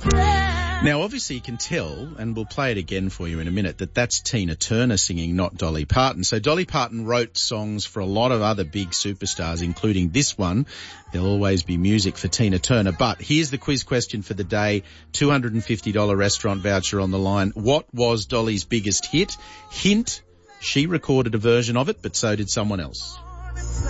Now, obviously you can tell, and we'll play it again for you in a minute, that that's Tina Turner singing, not Dolly Parton. So Dolly Parton wrote songs for a lot of other big superstars, including this one. There'll always be music for Tina Turner. But here's the quiz question for the day. $250 restaurant voucher on the line. What was Dolly's biggest hit? Hint, she recorded a version of it, but so did someone else.